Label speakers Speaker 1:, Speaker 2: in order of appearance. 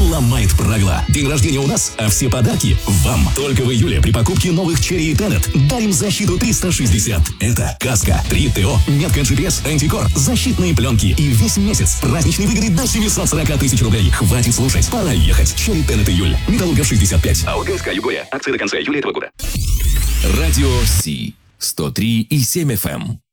Speaker 1: ломает правила. День рождения у нас, а все подарки вам. Только в июле при покупке новых Cherry Tenet дарим защиту 360. Это каска, 3 ТО, метка GPS, антикор, защитные пленки и весь месяц праздничные выгоды до 740 тысяч рублей. Хватит слушать, пора ехать. Cherry Tenet июль. Металлургов 65. АО ГСК Югория. Акции до конца июля этого года.
Speaker 2: Радио Си 103,7 FM.